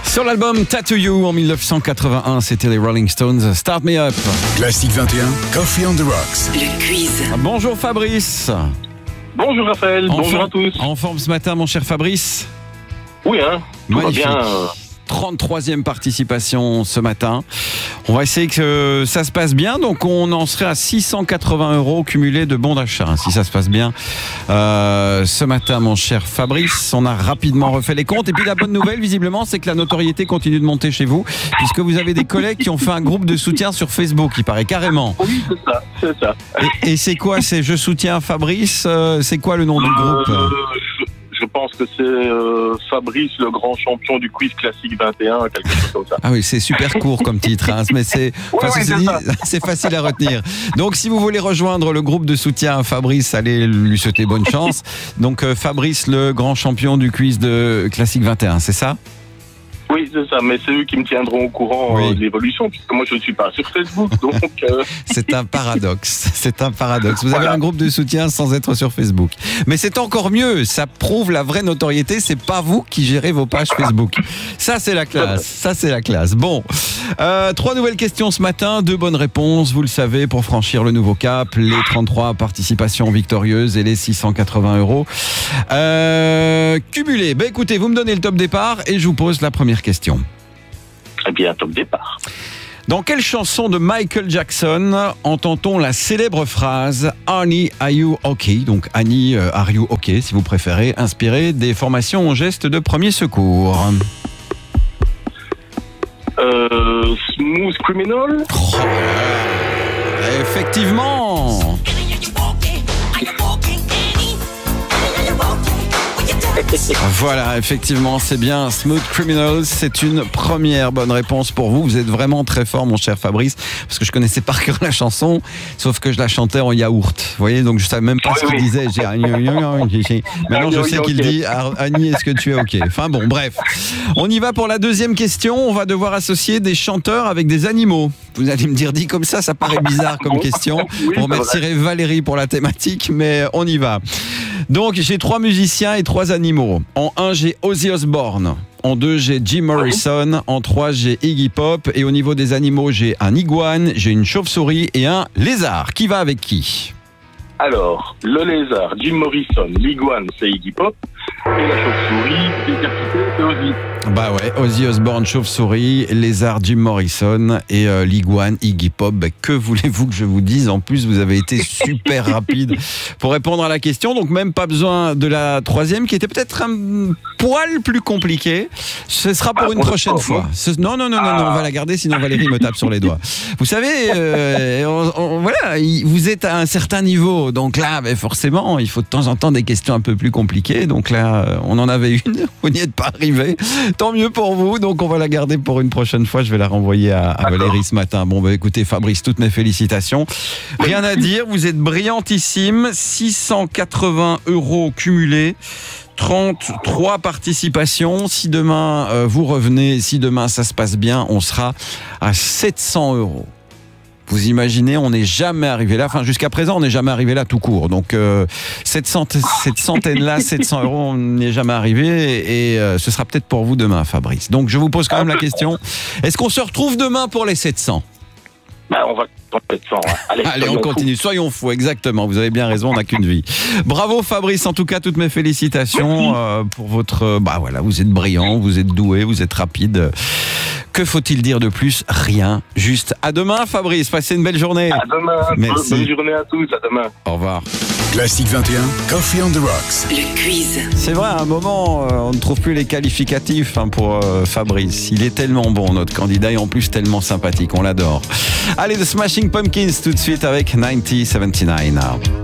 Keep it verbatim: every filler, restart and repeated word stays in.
Sur l'album Tattoo You en mille neuf cent quatre-vingt-un, c'était les Rolling Stones, Start Me Up. Classique vingt et un, Coffee on the Rocks. Le quiz. Bonjour Fabrice. Bonjour Raphaël, En bonjour forme- à tous. En forme ce matin, mon cher Fabrice. Oui, hein, tout Magnifique. va bien. euh, trente-troisième participation ce matin. On va essayer que ça se passe bien. Donc, on en serait à six cent quatre-vingts euros cumulés de bons d'achat, hein, si ça se passe bien. Euh, ce matin, mon cher Fabrice, on a rapidement refait les comptes. Et puis, la bonne nouvelle, visiblement, c'est que la notoriété continue de monter chez vous, puisque vous avez des collègues qui ont fait un groupe de soutien sur Facebook, il paraît carrément. Oui, c'est ça, c'est ça. Et, et c'est quoi? C'est Je soutiens Fabrice? euh, C'est quoi le nom du groupe? Euh, je, je pense que c'est euh, Fabrice, le grand champion du quiz classique vingt et un, quelque chose comme ça. Ah oui, c'est super court comme titre, hein, mais c'est Ouais, enfin, ouais, ceci c'est dit, ça. c'est facile à retenir. Donc, si vous voulez rejoindre le groupe de soutien à Fabrice, allez lui souhaiter bonne chance. Donc, euh, Fabrice, le grand champion du quiz de Classique vingt et un, c'est ça? Oui, c'est ça, mais c'est eux qui me tiendront au courant Oui. euh, de l'évolution, puisque moi je ne suis pas sur Facebook, donc... euh, C'est un paradoxe. C'est un paradoxe. Vous avez Voilà. un groupe de soutien sans être sur Facebook. Mais c'est encore mieux. Ça prouve la vraie notoriété. C'est pas vous qui gérez vos pages Facebook. Ça, c'est la classe. Ça, c'est la classe. Bon. Euh, trois nouvelles questions ce matin. Deux bonnes réponses. Vous le savez, pour franchir le nouveau cap, les trente-trois participations victorieuses et les six cent quatre-vingts euros. Euh, cumulés. Ben, écoutez, vous me donnez le top départ et je vous pose la première question. Eh bien, top départ. Dans quelle chanson de Michael Jackson entend-on la célèbre phrase « Annie, are you okay ?» Donc « Annie, euh, are you okay ?» si vous préférez, inspirée des formations en gestes de premier secours. Euh, Smooth Criminal. Oh, effectivement. Voilà, effectivement, c'est bien Smooth Criminals. C'est une première bonne réponse pour vous. Vous êtes vraiment très fort, mon cher Fabrice, parce que je connaissais par cœur la chanson, sauf que je la chantais en yaourt. Vous voyez, donc je savais même pas Oui, ce qu'il oui. disait. J'ai- Maintenant, je sais qu'il dit « Annie, est-ce que tu es OK ?» Enfin bon, bref. On y va pour la deuxième question. On va devoir associer des chanteurs avec des animaux. Vous allez me dire, dit comme ça, ça paraît bizarre comme question. Oui, On c'est remercierait Valérie pour la thématique, mais on y va. Donc, j'ai trois musiciens et trois animaux. En un, j'ai Ozzy Osbourne. En deux, j'ai Jim Morrison. En trois, j'ai Iggy Pop. Et au niveau des animaux, j'ai un iguane, j'ai une chauve-souris et un lézard. Qui va avec qui? Alors, le lézard, Jim Morrison, l'iguane, c'est Iggy Pop, et la chauve-souris, décapité, c'est Ozzy. Bah ouais, Ozzy Osbourne, chauve-souris, lézard, Jim Morrison et euh, l'iguane, Iggy Pop. Bah, que voulez-vous que je vous dise? En plus, vous avez été super rapide pour répondre à la question. Donc, même pas besoin de la troisième, qui était peut-être un poil plus compliquée. Ce sera pour Ah, une pour le prochaine sport, fois. Ce- Non, non, non, non, non, on va la garder, sinon Valérie me tape sur les doigts. Vous savez, euh, on- on- voilà, il- vous êtes à un certain niveau. Donc là, ben, forcément, il faut de temps en temps des questions un peu plus compliquées. Donc là, euh, on en avait une, vous n'y êtes pas arrivé. Tant mieux pour vous. Donc on va la garder pour une prochaine fois. Je vais la renvoyer à, à Valérie ce matin. Bon, bah écoutez, Fabrice, toutes mes félicitations. Rien à dire, vous êtes brillantissime. six cent quatre-vingts euros cumulés. trente-trois participations. Si demain euh, vous revenez, si demain ça se passe bien, on sera à sept cents euros. Vous imaginez, on n'est jamais arrivé là. Enfin, jusqu'à présent, on n'est jamais arrivé là tout court. Donc, euh, cette, cent- cette centaine-là, sept cents euros, on n'est jamais arrivé. Et euh, ce sera peut-être pour vous demain, Fabrice. Donc, je vous pose quand même la question. Est-ce qu'on se retrouve demain pour les sept cents? Bah, on va peut-être cent. Hein. Allez, Allez, on soyons continue. Soyons fous, exactement. Vous avez bien raison, on n'a qu'une vie. Bravo, Fabrice. En tout cas, toutes mes félicitations euh, pour votre... Bah voilà, vous êtes brillant, vous êtes doué, vous êtes rapide. Que faut-il dire de plus? Rien. Juste à demain, Fabrice. Passez une belle journée. À demain. Merci. Bonne journée à tous. À demain. Au revoir. Classique vingt et un, Coffee on the Rocks. Le quiz. C'est vrai, à un moment, euh, on ne trouve plus les qualificatifs hein, pour euh, Fabrice. Il est tellement bon, notre candidat, et en plus tellement sympathique. On l'adore. Allez, The Smashing Pumpkins tout de suite avec mille neuf cent soixante-dix-neuf.